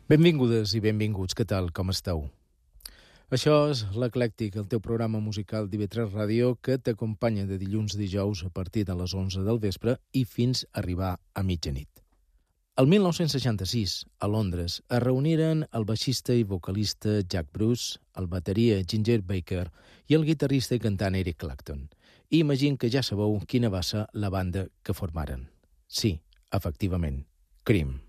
Benvingudes i benvinguts, què tal, com esteu? Això és l'Eclèctic, el teu programa musical d'IV3 Ràdio que t'acompanya de dilluns a dijous a partir de les 11 del vespre i fins a arribar a mitjanit. El 1966, a Londres, es reuniren el baixista i vocalista Jack Bruce, el bateria Ginger Baker i el guitarrista i cantant Eric Clapton. I imagino que ja sabeu quina va ser la banda que formaren. Sí, efectivament, Cream.